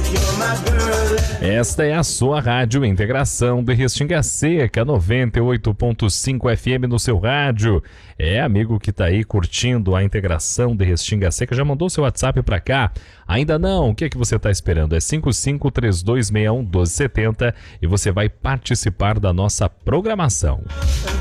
Esta é a sua Rádio Integração de Restinga Seca, 98.5 FM no seu rádio. Amigo que tá aí curtindo a Integração de Restinga Seca, já mandou seu WhatsApp pra cá? Ainda não? O que é que você tá esperando? É 5532611270 e você vai participar da nossa programação.